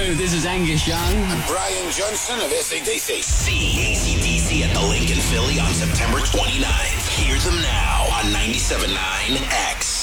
Hello, this is Angus Young. I'm Brian Johnson of AC/DC. See AC/DC at the Lincoln Philly on September 29th. Hear them now on 97.9 X.